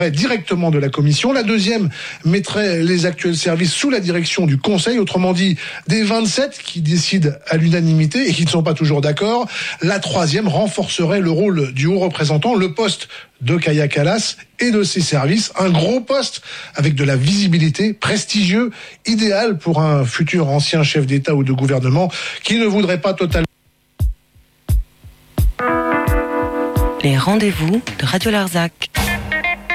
directement de la Commission. La deuxième mettrait les actuels services sous la direction du Conseil, autrement dit des 27 qui décident à l'unanimité et qui ne sont pas toujours d'accord. La troisième renforcerait le rôle du haut représentant, le poste de Kaja Kallas et de ses services. Un gros poste avec de la visibilité, prestigieux, idéal pour un futur ancien chef d'État ou de gouvernement qui ne voudrait pas totalement... Les rendez-vous de Radio Larzac.